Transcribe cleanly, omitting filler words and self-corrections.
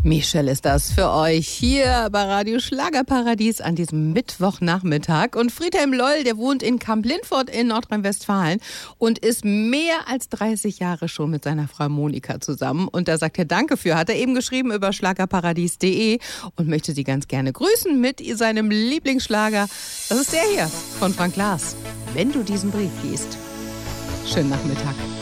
Michelle ist das für euch hier bei Radio Schlagerparadies an diesem Mittwochnachmittag. Und Friedhelm Loll, der wohnt in Kamp-Lintfort in Nordrhein-Westfalen und ist mehr als 30 Jahre schon mit seiner Frau Monika zusammen. Und da sagt er Danke für, hat er eben geschrieben über schlagerparadies.de und möchte sie ganz gerne grüßen mit seinem Lieblingsschlager. Das ist der hier von Frank Lars. Wenn du diesen Brief liest. Schönen Nachmittag.